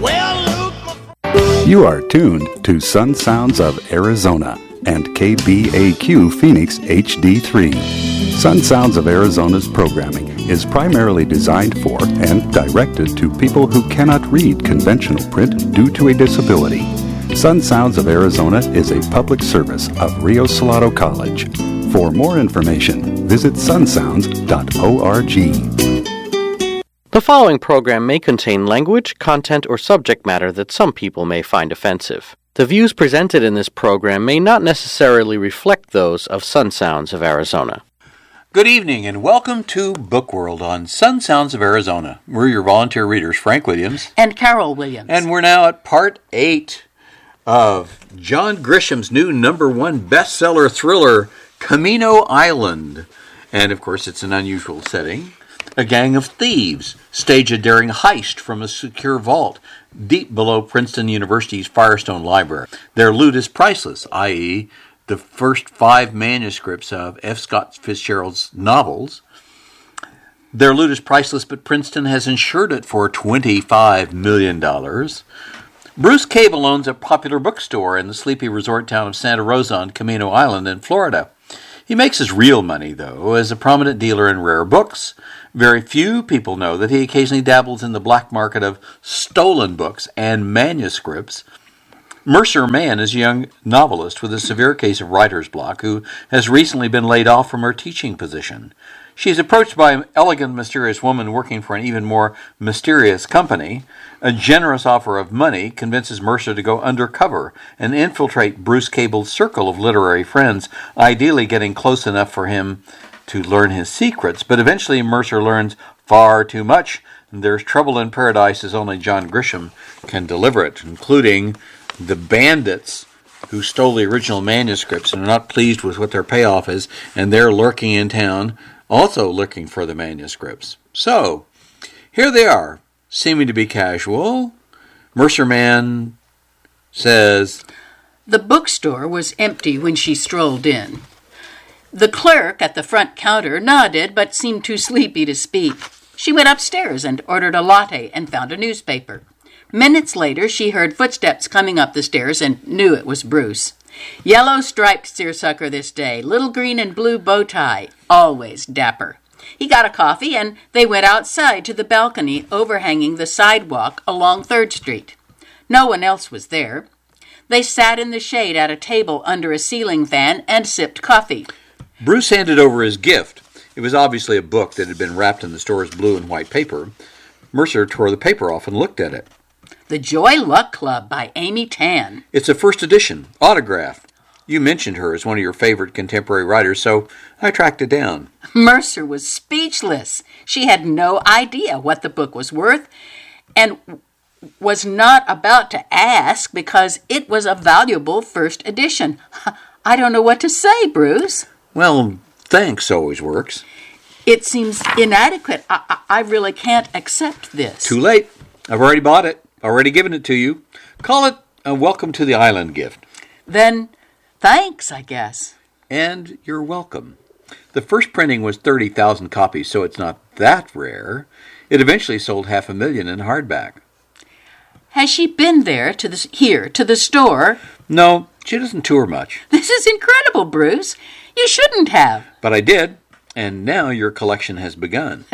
You are tuned to Sun Sounds of Arizona and KBAQ Phoenix HD3. Sun Sounds of Arizona's programming is primarily designed for and directed to people who cannot read conventional print due to a disability. Sun Sounds of Arizona is a public service of Rio Salado College. For more information, visit sunsounds.org. The following program may contain language, content, or subject matter that some people may find offensive. The views presented in this program may not necessarily reflect those of Sun Sounds of Arizona. Good evening and welcome to Book World on Sun Sounds of Arizona. We're your volunteer readers, Frank Williams. And Carol Williams. And we're now at part 8 of John Grisham's new #1 bestseller thriller, Camino Island. And of course it's an unusual setting. A gang of thieves stage a daring heist from a secure vault deep below Princeton University's Firestone Library. Their loot is priceless, i.e., the first 5 manuscripts of F. Scott Fitzgerald's novels. Their loot is priceless, but Princeton has insured it for $25 million. Bruce Cable owns a popular bookstore in the sleepy resort town of Santa Rosa on Camino Island in Florida. He makes his real money, though, as a prominent dealer in rare books. Very few people know that he occasionally dabbles in the black market of stolen books and manuscripts. Mercer Mann is a young novelist with a severe case of writer's block who has recently been laid off from her teaching position. She is approached by an elegant, mysterious woman working for an even more mysterious company. A generous offer of money convinces Mercer to go undercover and infiltrate Bruce Cable's circle of literary friends, ideally getting close enough for him to learn his secrets. But eventually Mercer learns far too much, and there's trouble in paradise as only John Grisham can deliver it, including the bandits who stole the original manuscripts and are not pleased with what their payoff is, and they're lurking in town, also looking for the manuscripts. So, here they are, seeming to be casual. Mercer Mann says, "The bookstore was empty when she strolled in. The clerk at the front counter nodded but seemed too sleepy to speak. She went upstairs and ordered a latte and found a newspaper. Minutes later, she heard footsteps coming up the stairs and knew it was Bruce. Yellow striped seersucker this day, little green and blue bow tie, always dapper. He got a coffee and they went outside to the balcony overhanging the sidewalk along 3rd Street. No one else was there. They sat in the shade at a table under a ceiling fan and sipped coffee. Bruce handed over his gift. It was obviously a book that had been wrapped in the store's blue and white paper. Mercer tore the paper off and looked at it. The Joy Luck Club by Amy Tan. It's a first edition, autographed. You mentioned her as one of your favorite contemporary writers, so I tracked it down." Mercer was speechless. She had no idea what the book was worth and was not about to ask because it was a valuable first edition. "I don't know what to say, Bruce." Well, thanks always works. "It seems inadequate. I really can't accept this." Too late. I've already bought it. Already given it to you. Call it a welcome to the island gift. "Then, thanks, I guess." And you're welcome. The first printing was 30,000 copies, so it's not that rare. It eventually sold 500,000 in hardback. "Has she been there to the store?" No, she doesn't tour much. "This is incredible, Bruce. You shouldn't have." But I did, and now your collection has begun.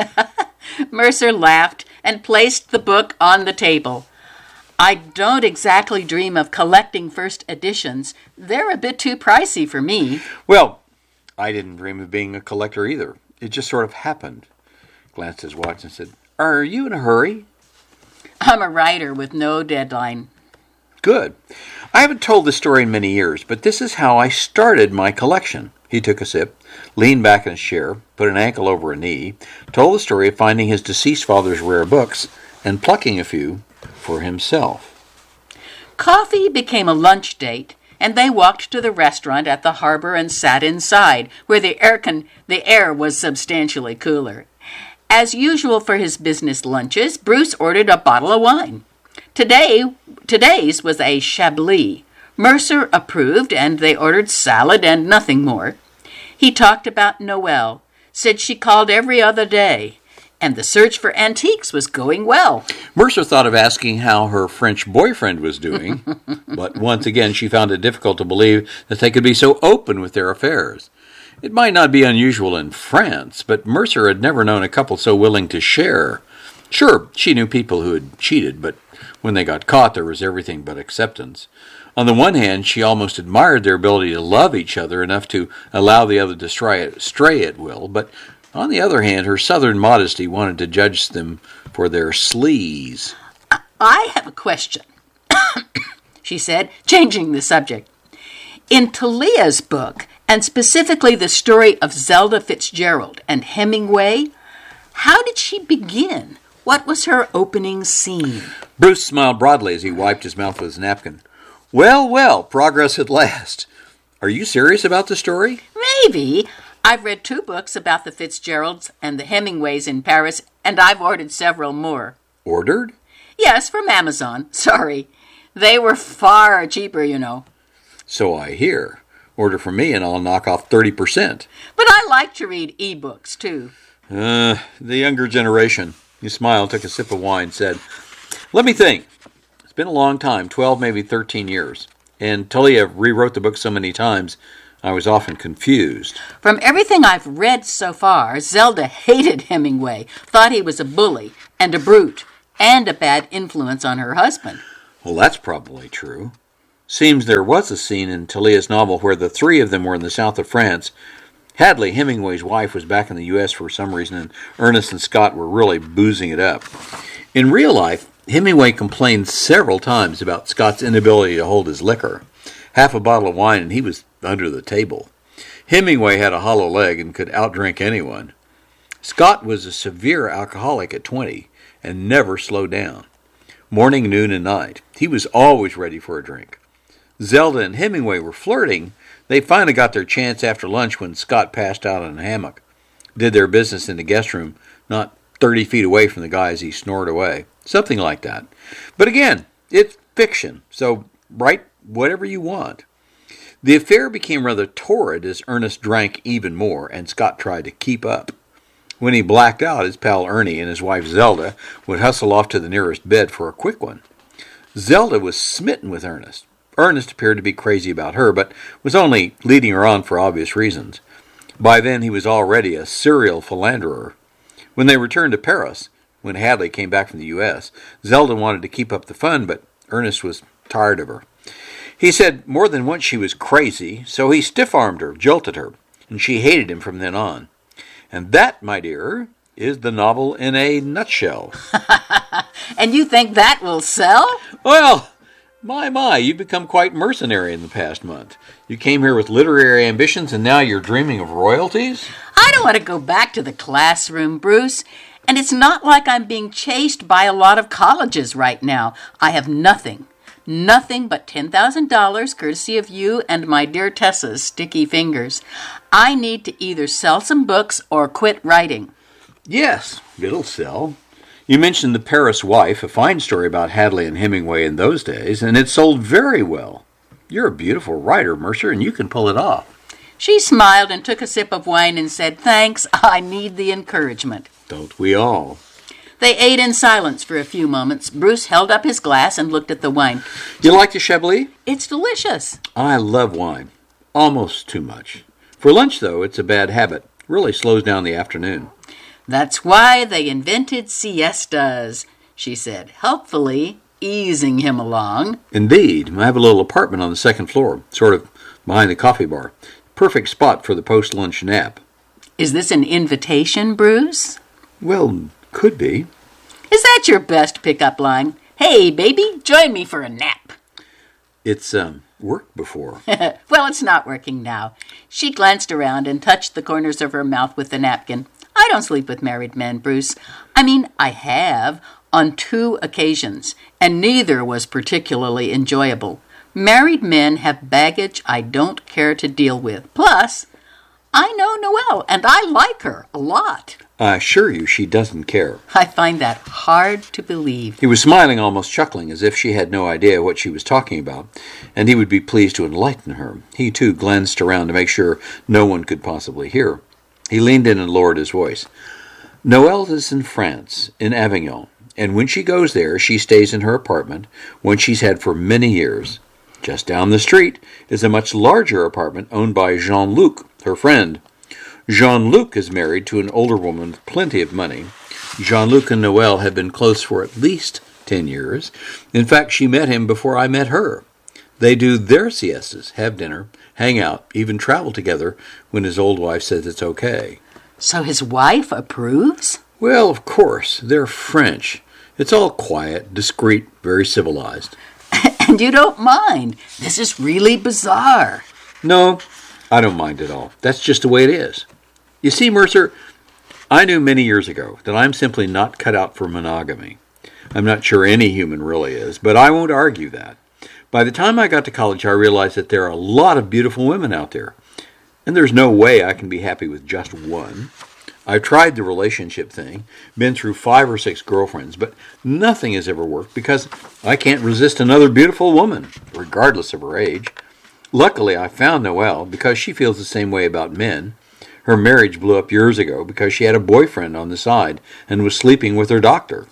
Mercer laughed and placed the book on the table. "I don't exactly dream of collecting first editions. They're a bit too pricey for me." Well, I didn't dream of being a collector either. It just sort of happened. Glanced at his watch and said, "Are you in a hurry?" "I'm a writer with no deadline." "Good. I haven't told this story in many years, but this is how I started my collection." He took a sip, leaned back in his chair, put an ankle over a knee, told the story of finding his deceased father's rare books, and plucking a few for himself. Coffee became a lunch date, and they walked to the restaurant at the harbor and sat inside, where the air was substantially cooler. As usual for his business lunches, Bruce ordered a bottle of wine. Today's was a Chablis. Mercer approved, and they ordered salad and nothing more. He talked about Noelle, said she called every other day. and the search for antiques was going well. Mercer thought of asking how her French boyfriend was doing, but once again she found it difficult to believe that they could be so open with their affairs. It might not be unusual in France, but Mercer had never known a couple so willing to share. Sure, she knew people who had cheated, but when they got caught, there was everything but acceptance. On the one hand, she almost admired their ability to love each other enough to allow the other to stray at will, but on the other hand, her southern modesty wanted to judge them for their sleaze. I have a question, she said, changing the subject. In Talia's book, and specifically the story of Zelda Fitzgerald and Hemingway, how did she begin? What was her opening scene? Bruce smiled broadly as he wiped his mouth with his napkin. Well, well, progress at last. Are you serious about the story? Maybe. I've read 2 books about the Fitzgeralds and the Hemingways in Paris, and I've ordered several more. Ordered? Yes, from Amazon. Sorry. They were far cheaper, you know. So I hear. Order from me and I'll knock off 30%. But I like to read e-books, too. The younger generation. He smiled, took a sip of wine, said, Let me think. It's been a long time, 12, maybe 13 years. And Talia rewrote the book so many times, I was often confused. From everything I've read so far, Zelda hated Hemingway, thought he was a bully and a brute, and a bad influence on her husband. Well, that's probably true. Seems there was a scene in Talia's novel where the 3 of them were in the south of France. Hadley, Hemingway's wife, was back in the U.S. for some reason, and Ernest and Scott were really boozing it up. In real life, Hemingway complained several times about Scott's inability to hold his liquor. Half a bottle of wine and he was under the table. Hemingway had a hollow leg and could outdrink anyone. Scott was a severe alcoholic at 20 and never slowed down. Morning, noon, and night. He was always ready for a drink. Zelda and Hemingway were flirting. They finally got their chance after lunch when Scott passed out in a hammock. Did their business in the guest room, not 30 feet away from the guy as he snored away. Something like that. But again, it's fiction, so write whatever you want. The affair became rather torrid as Ernest drank even more, and Scott tried to keep up. When he blacked out, his pal Ernie and his wife Zelda would hustle off to the nearest bed for a quick one. Zelda was smitten with Ernest. Ernest appeared to be crazy about her, but was only leading her on for obvious reasons. By then he was already a serial philanderer. When they returned to Paris, when Hadley came back from the U.S., Zelda wanted to keep up the fun, but Ernest was tired of her. He said more than once she was crazy, so he stiff-armed her, jilted her, and she hated him from then on. And that, my dear, is the novel in a nutshell. And you think that will sell? Well, my, you've become quite mercenary in the past month. You came here with literary ambitions and now you're dreaming of royalties? I don't want to go back to the classroom, Bruce. And it's not like I'm being chased by a lot of colleges right now. I have nothing but $10,000 courtesy of you and my dear Tessa's sticky fingers. I need to either sell some books or quit writing. Yes, it'll sell. You mentioned The Paris Wife, a fine story about Hadley and Hemingway in those days, and it sold very well. You're a beautiful writer, Mercer, and you can pull it off. She smiled and took a sip of wine and said, Thanks, I need the encouragement. Don't we all? They ate in silence for a few moments. Bruce held up his glass and looked at the wine. You like the Chablis? It's delicious. I love wine. Almost too much. For lunch, though, it's a bad habit. Really slows down the afternoon. That's why they invented siestas, she said, helpfully easing him along. Indeed. I have a little apartment on the second floor, sort of behind the coffee bar. Perfect spot for the post-lunch nap. Is this an invitation, Bruce? Well, could be. Is that your best pickup line? Hey, baby, join me for a nap. It's, worked before. Well, it's not working now. She glanced around and touched the corners of her mouth with the napkin. I don't sleep with married men, Bruce. I mean, I have on 2 occasions, and neither was particularly enjoyable. Married men have baggage I don't care to deal with. Plus, I know Noelle, and I like her a lot. I assure you she doesn't care. I find that hard to believe. He was smiling, almost chuckling, as if she had no idea what she was talking about, and he would be pleased to enlighten her. He, too, glanced around to make sure no one could possibly hear. He leaned in and lowered his voice. Noelle is in France, in Avignon, and when she goes there, she stays in her apartment, one she's had for many years. Just down the street is a much larger apartment owned by Jean-Luc, her friend. Jean-Luc is married to an older woman with plenty of money. Jean-Luc and Noelle have been close for at least 10 years. In fact, she met him before I met her. They do their siestas, have dinner, hang out, even travel together when his old wife says it's okay. So his wife approves? Well, of course, they're French. It's all quiet, discreet, very civilized. And you don't mind. This is really bizarre. No, I don't mind at all. That's just the way it is. You see, Mercer, I knew many years ago that I'm simply not cut out for monogamy. I'm not sure any human really is, but I won't argue that. By the time I got to college, I realized that there are a lot of beautiful women out there, and there's no way I can be happy with just one. I've tried the relationship thing, been through 5 or 6 girlfriends, but nothing has ever worked because I can't resist another beautiful woman, regardless of her age. Luckily, I found Noelle because she feels the same way about men. Her marriage blew up years ago because she had a boyfriend on the side and was sleeping with her doctor.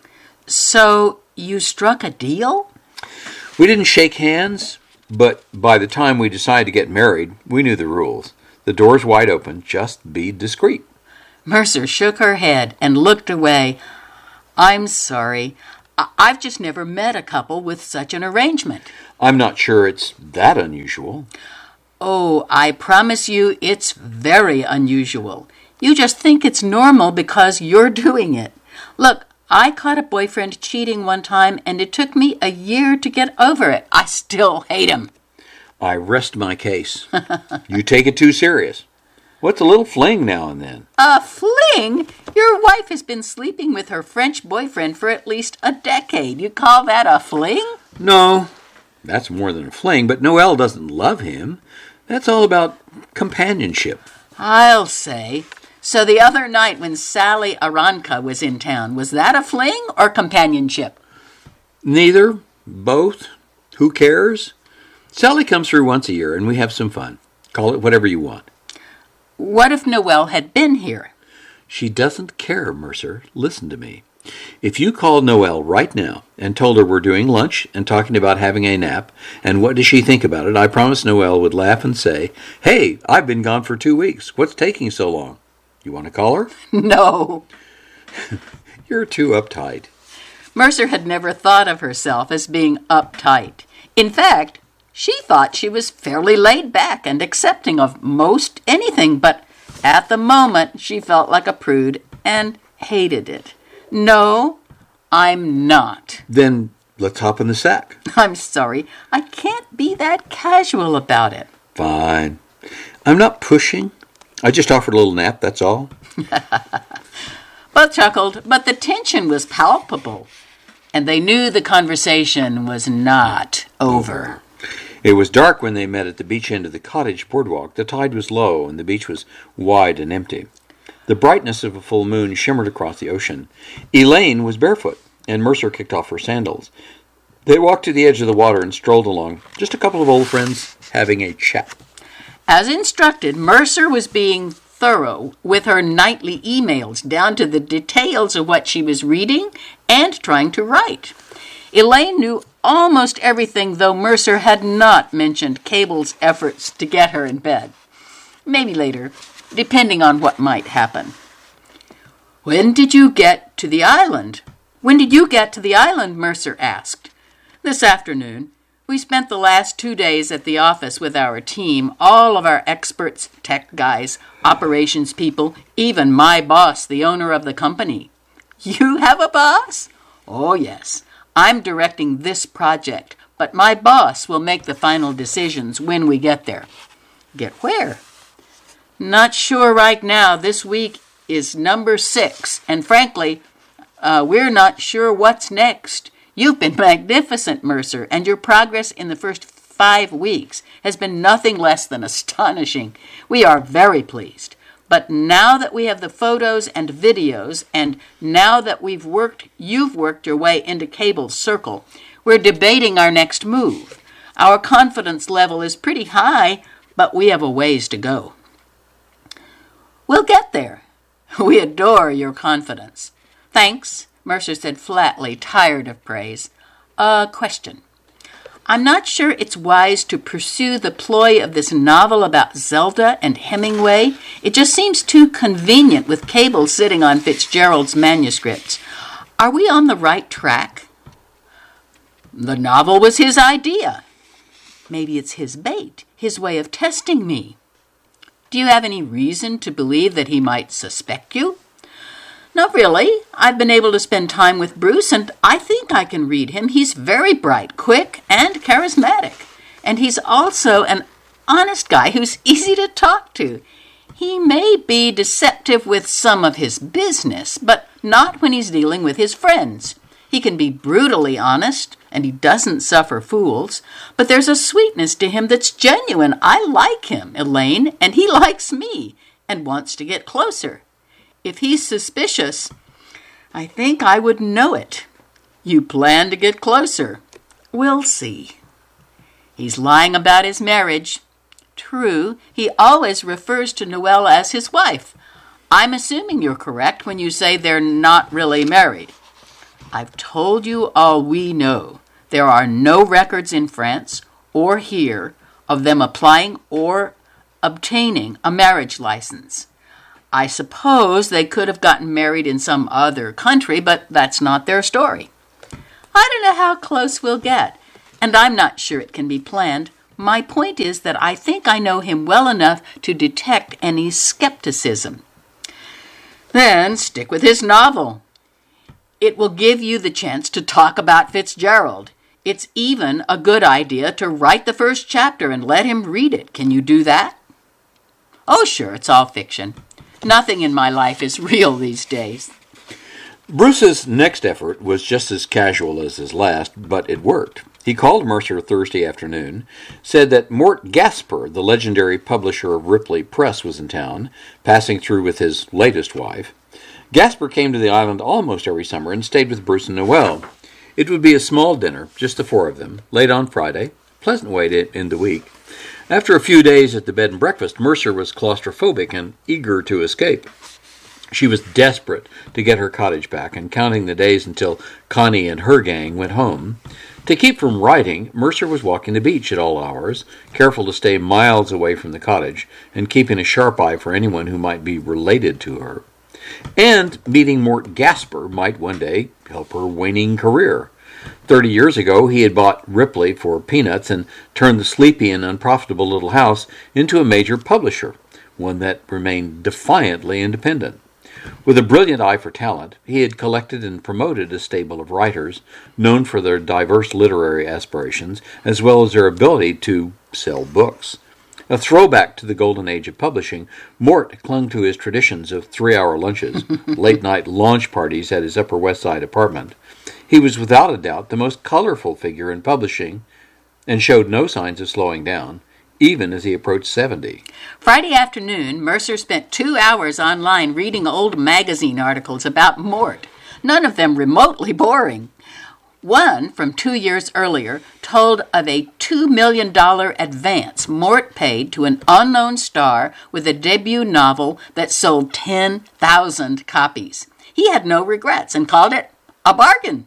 So you struck a deal? We didn't shake hands, but by the time we decided to get married, we knew the rules. The door's wide open, just be discreet. Mercer shook her head and looked away. I'm sorry. I've just never met a couple with such an arrangement. I'm not sure it's that unusual. Oh, I promise you it's very unusual. You just think it's normal because you're doing it. Look, I caught a boyfriend cheating one time, and it took me a year to get over it. I still hate him. I rest my case. You take it too serious. What's a little fling now and then? A fling? Your wife has been sleeping with her French boyfriend for at least a decade. You call that a fling? No, that's more than a fling, but Noelle doesn't love him. That's all about companionship. I'll say. So the other night when Sally Aranka was in town, was that a fling or companionship? Neither. Both. Who cares? Sally comes through once a year and we have some fun. Call it whatever you want. What if Noelle had been here? She doesn't care, Mercer. Listen to me. If you called Noelle right now and told her we're doing lunch and talking about having a nap, and what does she think about it, I promise Noelle would laugh and say, "Hey, I've been gone for 2 weeks. What's taking so long?" You want to call her? No. You're too uptight. Mercer had never thought of herself as being uptight. In fact, she thought she was fairly laid back and accepting of most anything, but at the moment she felt like a prude and hated it. No, I'm not. Then let's hop in the sack. I'm sorry. I can't be that casual about it. Fine. I'm not pushing. I just offered a little nap, that's all. Both chuckled, but the tension was palpable, and they knew the conversation was not over. It was dark when they met at the beach end of the cottage boardwalk. The tide was low, and the beach was wide and empty. The brightness of a full moon shimmered across the ocean. Elaine was barefoot, and Mercer kicked off her sandals. They walked to the edge of the water and strolled along, just a couple of old friends having a chat. As instructed, Mercer was being thorough with her nightly emails, down to the details of what she was reading and trying to write. Elaine knew almost everything, though Mercer had not mentioned Cable's efforts to get her in bed. Maybe later, depending on what might happen. When did you get to the island? When did you get to the island? Mercer asked. This afternoon. We spent the last 2 days at the office with our team, all of our experts, tech guys, operations people, even my boss, the owner of the company. You have a boss? Oh, yes. I'm directing this project, but my boss will make the final decisions when we get there. Get where? Not sure right now. This week is number 6, and frankly, we're not sure what's next. You've been magnificent, Mercer, and your progress in the first 5 weeks has been nothing less than astonishing. We are very pleased. But now that we have the photos and videos, and now that you've worked your way into Cable's circle, we're debating our next move. Our confidence level is pretty high, but we have a ways to go. We'll get there. We adore your confidence. Thanks, Mercer said flatly, tired of praise. Question. I'm not sure it's wise to pursue the ploy of this novel about Zelda and Hemingway. It just seems too convenient with Cable sitting on Fitzgerald's manuscripts. Are we on the right track? The novel was his idea. Maybe it's his bait, his way of testing me. Do you have any reason to believe that he might suspect you? Not really. I've been able to spend time with Bruce, and I think I can read him. He's very bright, quick, and charismatic. And he's also an honest guy who's easy to talk to. He may be deceptive with some of his business, but not when he's dealing with his friends. He can be brutally honest, and he doesn't suffer fools, but there's a sweetness to him that's genuine. I like him, Elaine, and he likes me, and wants to get closer. If he's suspicious, I think I would know it. You plan to get closer. We'll see. He's lying about his marriage. True, he always refers to Noelle as his wife. I'm assuming you're correct when you say they're not really married. I've told you all we know. There are no records in France or here of them applying or obtaining a marriage license. I suppose they could have gotten married in some other country, but that's not their story. I don't know how close we'll get, and I'm not sure it can be planned. My point is that I think I know him well enough to detect any skepticism. Then stick with his novel. It will give you the chance to talk about Fitzgerald. It's even a good idea to write the first chapter and let him read it. Can you do that? Oh, sure, it's all fiction. Nothing in my life is real these days. Bruce's next effort was just as casual as his last, but it worked. He called Mercer Thursday afternoon, said that Mort Gasper, the legendary publisher of Ripley Press, was in town, passing through with his latest wife. Gasper came to the island almost every summer and stayed with Bruce and Noelle. It would be a small dinner, just the four of them, late on Friday, pleasant way to end the week. After a few days at the bed and breakfast, Mercer was claustrophobic and eager to escape. She was desperate to get her cottage back and counting the days until Connie and her gang went home. To keep from writing, Mercer was walking the beach at all hours, careful to stay miles away from the cottage and keeping a sharp eye for anyone who might be related to her. And meeting Mort Gasper might one day help her waning career. 30 years ago, he had bought Ripley for peanuts and turned the sleepy and unprofitable little house into a major publisher, one that remained defiantly independent. With a brilliant eye for talent, he had collected and promoted a stable of writers known for their diverse literary aspirations, as well as their ability to sell books. A throwback to the golden age of publishing, Mort clung to his traditions of 3-hour lunches, late-night launch parties at his Upper West Side apartment. He was without a doubt the most colorful figure in publishing and showed no signs of slowing down, even as he approached 70. Friday afternoon, Mercer spent 2 hours online reading old magazine articles about Mort, none of them remotely boring. One, from 2 years earlier, told of a $2 million advance Mort paid to an unknown star with a debut novel that sold 10,000 copies. He had no regrets and called it a bargain.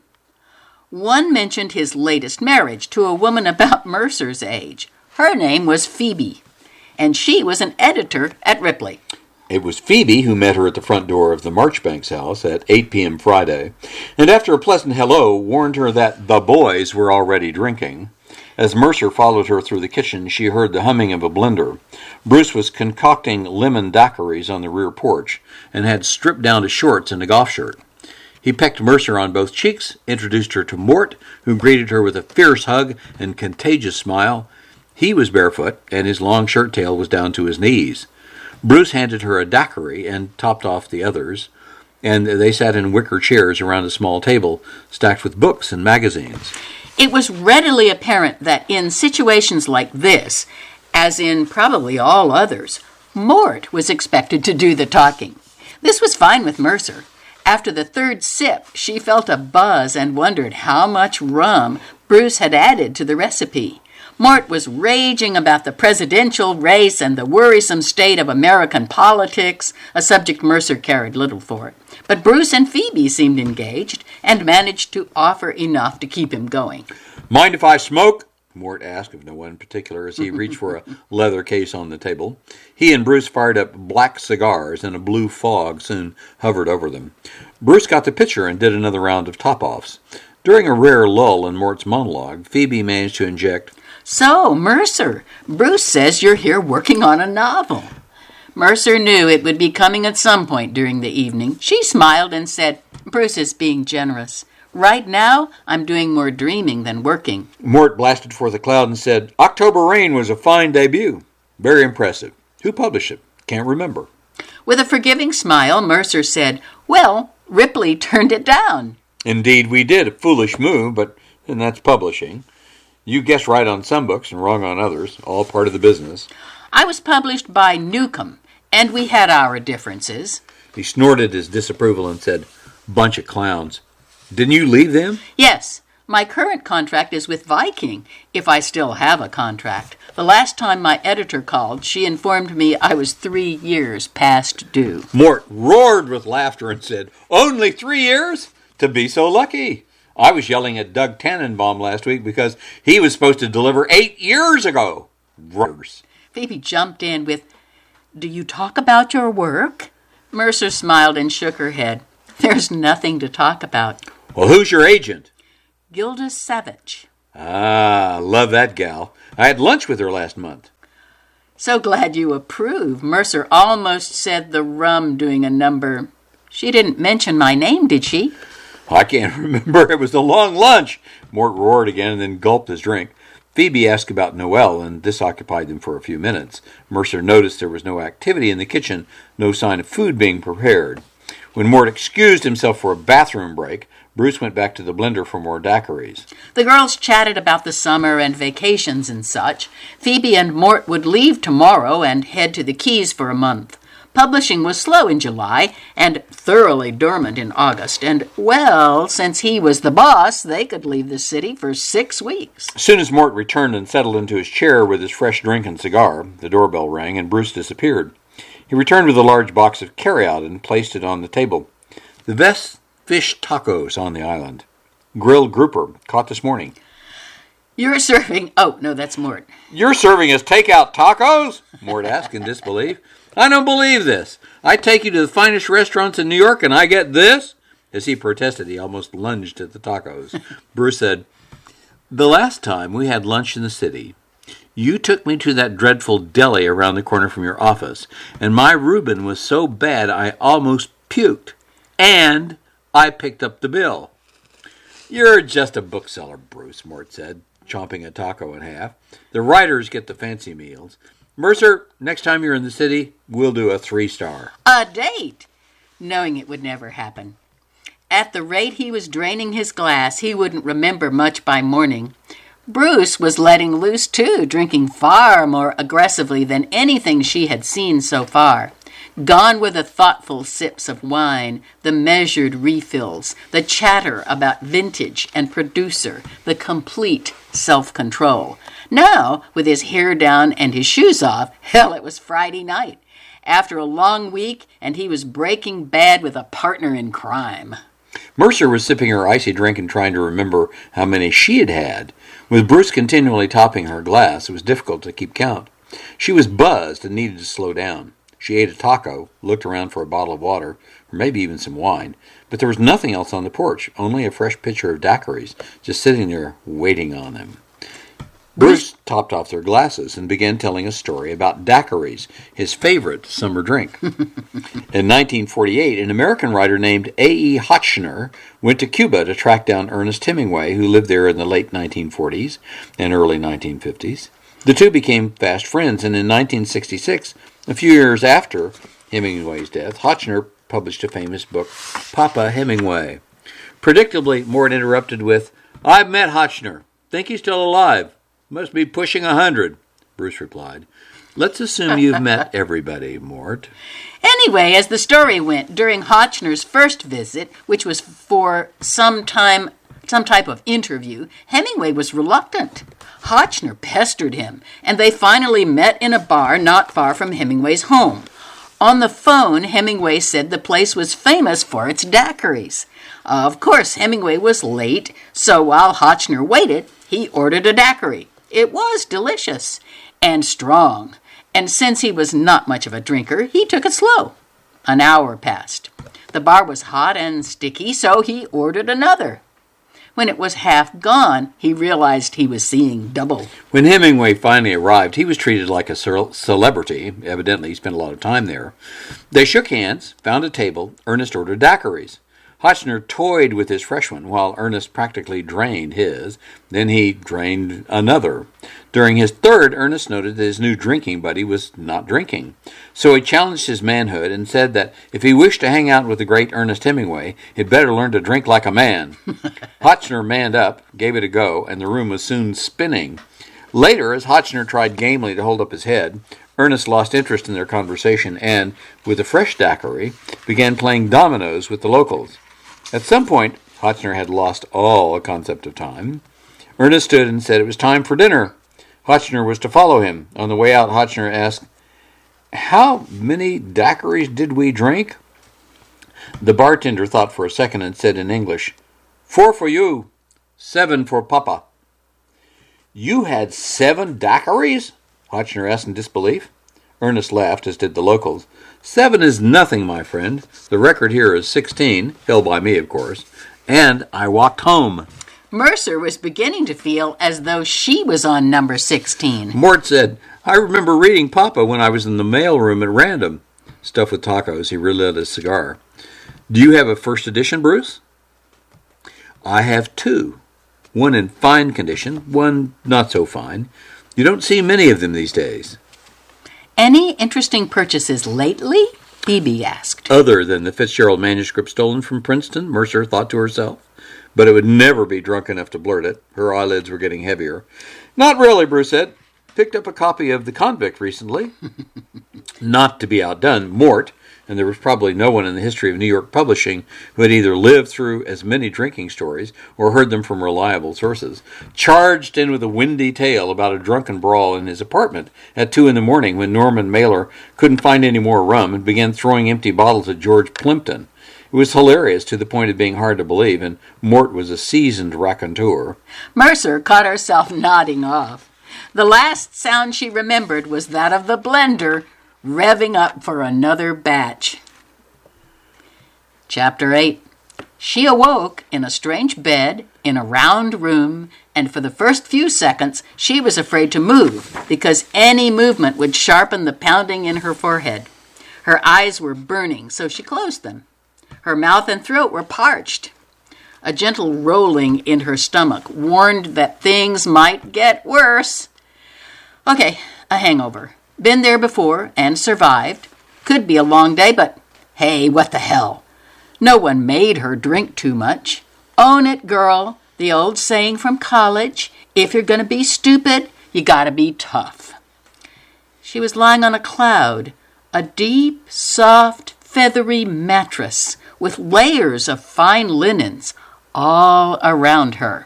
One mentioned his latest marriage to a woman about Mercer's age. Her name was Phoebe, and she was an editor at Ripley. It was Phoebe who met her at the front door of the Marchbanks house at 8 p.m. Friday, and after a pleasant hello, warned her that the boys were already drinking. As Mercer followed her through the kitchen, she heard the humming of a blender. Bruce was concocting lemon daiquiris on the rear porch and had stripped down to shorts and a golf shirt. He pecked Mercer on both cheeks, introduced her to Mort, who greeted her with a fierce hug and contagious smile. He was barefoot, and his long shirt tail was down to his knees. Bruce handed her a daiquiri and topped off the others, and they sat in wicker chairs around a small table stacked with books and magazines. It was readily apparent that in situations like this, as in probably all others, Mort was expected to do the talking. This was fine with Mercer. After the third sip, she felt a buzz and wondered how much rum Bruce had added to the recipe. Mort was raging about the presidential race and the worrisome state of American politics, a subject Mercer cared little for. But Bruce and Phoebe seemed engaged and managed to offer enough to keep him going. Mind if I smoke? Mort asked of no one in particular as he reached for a leather case on the table. He and Bruce fired up black cigars, and a blue fog soon hovered over them. Bruce got the picture and did another round of top-offs. During a rare lull in Mort's monologue, Phoebe managed to inject, "So, Mercer, Bruce says you're here working on a novel." Mercer knew it would be coming at some point during the evening. She smiled and said, "Bruce is being generous. Right now, I'm doing more dreaming than working." Mort blasted forth a cloud and said, "October Rain was a fine debut. Very impressive. Who published it? Can't remember." With a forgiving smile, Mercer said, "Well, Ripley turned it down." "Indeed we did. A foolish move, but and that's publishing. You guessed right on some books and wrong on others. All part of the business." "I was published by Newcomb, and we had our differences." He snorted his disapproval and said, "Bunch of clowns. Didn't you leave them?" "Yes, my current contract is with Viking, if I still have a contract. The last time my editor called, she informed me I was 3 years past due." Mort roared with laughter and said, "Only 3 years? To be so lucky. I was yelling at Doug Tannenbaum last week because he was supposed to deliver 8 years ago." Rubbers. Phoebe jumped in with, "Do you talk about your work?" Mercer smiled and shook her head. "There's nothing to talk about." "Well, who's your agent?" "Gilda Savage." "Ah, love that gal. I had lunch with her last month." "So glad you approve." Mercer almost said the rum doing a number. "She didn't mention my name, did she?" "I can't remember. It was a long lunch." Mort roared again and then gulped his drink. Phoebe asked about Noel, and this occupied them for a few minutes. Mercer noticed there was no activity in the kitchen, no sign of food being prepared. When Mort excused himself for a bathroom break, Bruce went back to the blender for more daiquiris. The girls chatted about the summer and vacations and such. Phoebe and Mort would leave tomorrow and head to the Keys for a month. Publishing was slow in July and thoroughly dormant in August, and, well, since he was the boss, they could leave the city for 6 weeks. As soon as Mort returned and settled into his chair with his fresh drink and cigar, the doorbell rang and Bruce disappeared. He returned with a large box of carryout and placed it on the table. "The best fish tacos on the island. Grilled grouper, caught this morning." "You're serving—" Oh, no, that's Mort. "You're serving us takeout tacos?" Mort asked in disbelief. "I don't believe this. I take you to the finest restaurants in New York and I get this?" As he protested, he almost lunged at the tacos. Bruce said, "The last time we had lunch in the city, you took me to that dreadful deli around the corner from your office, and my Reuben was so bad I almost puked. And I picked up the bill." "You're just a bookseller, Bruce," Mort said, chomping a taco in half. "The writers get the fancy meals. Mercer, next time you're in the city, we'll do a 3-star. A date! Knowing it would never happen. At the rate he was draining his glass, he wouldn't remember much by morning. Bruce was letting loose, too, drinking far more aggressively than anything she had seen so far. Gone were the thoughtful sips of wine, the measured refills, the chatter about vintage and producer, the complete self-control. Now, with his hair down and his shoes off, hell, it was Friday night. After a long week, and he was breaking bad with a partner in crime. Mercer was sipping her icy drink and trying to remember how many she had had. With Bruce continually topping her glass, it was difficult to keep count. She was buzzed and needed to slow down. She ate a taco, looked around for a bottle of water, or maybe even some wine, but there was nothing else on the porch, only a fresh pitcher of daiquiris, just sitting there waiting on them. Bruce topped off their glasses and began telling a story about daiquiris, his favorite summer drink. In 1948, an American writer named A.E. Hotchner went to Cuba to track down Ernest Hemingway, who lived there in the late 1940s and early 1950s. The two became fast friends, and in 1966, a few years after Hemingway's death, Hotchner published a famous book, Papa Hemingway. Predictably, Mort interrupted with, "I've met Hotchner. Think he's still alive. Must be pushing 100, Bruce replied. "Let's assume you've met everybody, Mort." Anyway, as the story went, during Hotchner's first visit, which was for some type of interview, Hemingway was reluctant. Hotchner pestered him, and they finally met in a bar not far from Hemingway's home. On the phone, Hemingway said the place was famous for its daiquiris. Of course, Hemingway was late, so while Hotchner waited, he ordered a daiquiri. It was delicious and strong, and since he was not much of a drinker, he took it slow. An hour passed. The bar was hot and sticky, so he ordered another. When it was half gone, he realized he was seeing double. When Hemingway finally arrived, he was treated like a celebrity. Evidently, he spent a lot of time there. They shook hands, found a table. Ernest ordered daiquiris. Hotchner toyed with his fresh one, while Ernest practically drained his. Then he drained another. During his third, Ernest noted that his new drinking buddy was not drinking. So he challenged his manhood and said that if he wished to hang out with the great Ernest Hemingway, he'd better learn to drink like a man. Hotchner manned up, gave it a go, and the room was soon spinning. Later, as Hotchner tried gamely to hold up his head, Ernest lost interest in their conversation and, with a fresh daiquiri, began playing dominoes with the locals. At some point, Hotchner had lost all concept of time. Ernest stood and said it was time for dinner. Hotchner was to follow him. On the way out, Hotchner asked, "How many daiquiris did we drink?" The bartender thought for a second and said in English, 4 for you, 7 for Papa." "You had 7 daiquiris?" Hotchner asked in disbelief. Ernest laughed, as did the locals. 7 is nothing, my friend. The record here is 16, held by me, of course, and I walked home. Mercer was beginning to feel as though she was on number 16. Mort said, "I remember reading Papa when I was in the mailroom at Random." Stuffed with tacos, he relit a cigar. "Do you have a first edition, Bruce?" "I have 2. One in fine condition, one not so fine. You don't see many of them these days." "Any interesting purchases lately?" Phoebe asked. "Other than the Fitzgerald manuscript stolen from Princeton," Mercer thought to herself. But it would never be drunk enough to blurt it. Her eyelids were getting heavier. "Not really," Bruce said. "Picked up a copy of The Convict recently." Not to be outdone, Mort, and there was probably no one in the history of New York publishing who had either lived through as many drinking stories or heard them from reliable sources, charged in with a windy tale about a drunken brawl in his apartment at 2 a.m. when Norman Mailer couldn't find any more rum and began throwing empty bottles at George Plimpton. It was hilarious to the point of being hard to believe, and Mort was a seasoned raconteur. Mercer caught herself nodding off. The last sound she remembered was that of the blender revving up for another batch. Chapter 8. She awoke in a strange bed in a round room, and for the first few seconds she was afraid to move because any movement would sharpen the pounding in her forehead. Her eyes were burning, so she closed them. Her mouth and throat were parched. A gentle rolling in her stomach warned that things might get worse. Okay, a hangover. Been there before and survived. Could be a long day, but hey, what the hell? No one made her drink too much. Own it, girl. The old saying from college, if you're going to be stupid, you got to be tough. She was lying on a cloud, a deep, soft, feathery mattress with layers of fine linens all around her.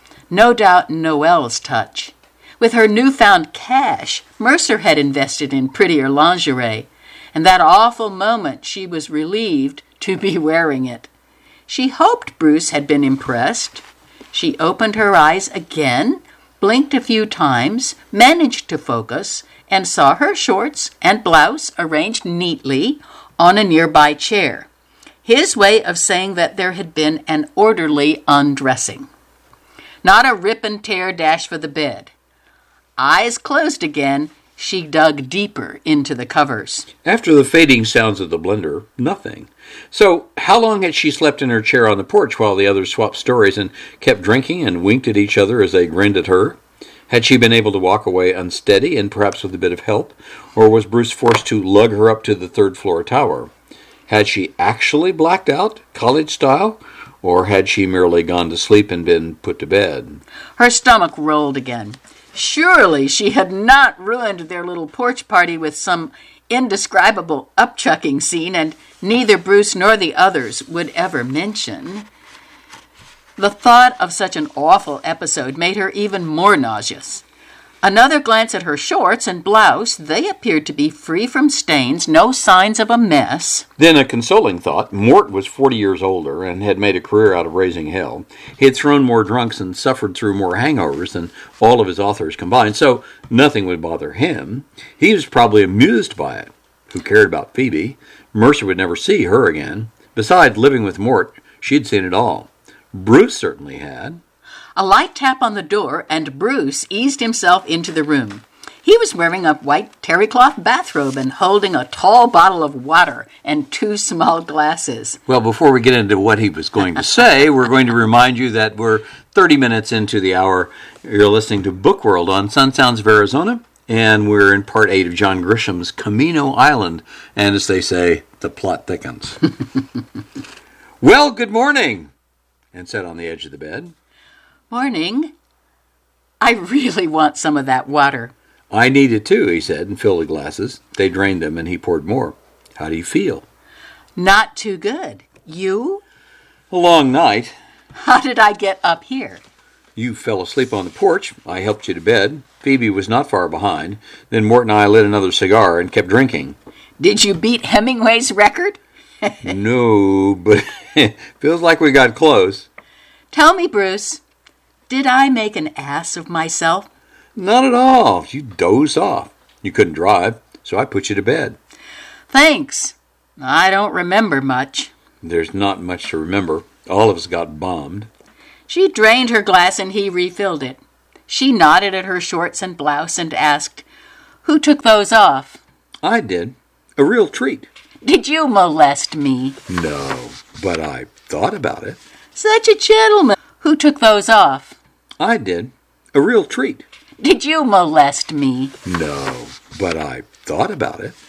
No doubt Noelle's touch. With her newfound cash, Mercer had invested in prettier lingerie, and that awful moment she was relieved to be wearing it. She hoped Bruce had been impressed. She opened her eyes again, blinked a few times, managed to focus, and saw her shorts and blouse arranged neatly on a nearby chair. His way of saying that there had been an orderly undressing. Not a rip and tear dash for the bed. Eyes closed again, she dug deeper into the covers. After the fading sounds of the blender, nothing. So, how long had she slept in her chair on the porch while the others swapped stories and kept drinking and winked at each other as they grinned at her? Had she been able to walk away unsteady and perhaps with a bit of help, or was Bruce forced to lug her up to the third-floor tower? Had she actually blacked out, college style, or had she merely gone to sleep and been put to bed? Her stomach rolled again. Surely she had not ruined their little porch party with some indescribable upchucking scene, and neither Bruce nor the others would ever mention. The thought of such an awful episode made her even more nauseous. Another glance at her shorts and blouse. They appeared to be free from stains, no signs of a mess. Then a consoling thought. Mort was 40 years older and had made a career out of raising hell. He had thrown more drunks and suffered through more hangovers than all of his authors combined, so nothing would bother him. He was probably amused by it. Who cared about Phoebe? Mercer would never see her again. Besides, living with Mort, she'd seen it all. Bruce certainly had. A light tap on the door, and Bruce eased himself into the room. He was wearing a white terry cloth bathrobe and holding a tall bottle of water and 2 small glasses. Well, before we get into what he was going to say, we're going to remind you that we're 30 minutes into the hour. You're listening to Book World on Sun Sounds of Arizona, and we're in part 8 of John Grisham's Camino Island. And as they say, the plot thickens. Well, good morning, and sat on the edge of the bed. Morning. I really want some of that water. I need it too, he said, and filled the glasses. They drained them, and he poured more. How do you feel? Not too good. You? A long night. How did I get up here? You fell asleep on the porch. I helped you to bed. Phoebe was not far behind. Then Mort and I lit another cigar and kept drinking. Did you beat Hemingway's record? No, but feels like we got close. Tell me, Bruce, did I make an ass of myself? Not at all. You dozed off. You couldn't drive, so I put you to bed. Thanks. I don't remember much. There's not much to remember. All of us got bombed. She drained her glass and he refilled it. She nodded at her shorts and blouse and asked, "Who took those off?" I did. A real treat. Did you molest me? No, but I thought about it. Such a gentleman. Who took those off? I did. A real treat. Did you molest me? No, but I thought about it.